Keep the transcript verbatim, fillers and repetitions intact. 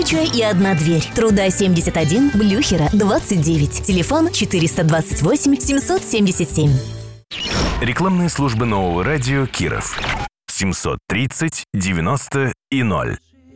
горячая и одна дверь. Труда семьдесят один, Блюхера двадцать девять. Телефон четыреста двадцать восемь семьсот семьдесят семь. Рекламные службы нового радио Киров. семьсот тридцать девяносто и ноль.